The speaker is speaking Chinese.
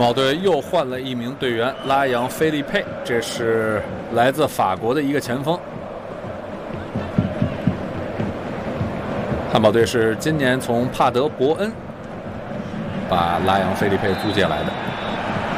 堡队又换了一名队员，拉扬·菲利佩，这是来自法国的一个前锋。汉堡队是今年从帕德伯恩把拉扬·菲利佩租借来的。